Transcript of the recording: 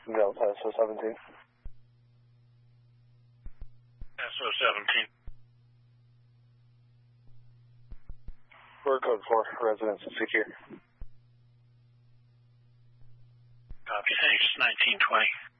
Delta SO17. SO17. We're code 4, residence secure. Copy, thanks, 1920.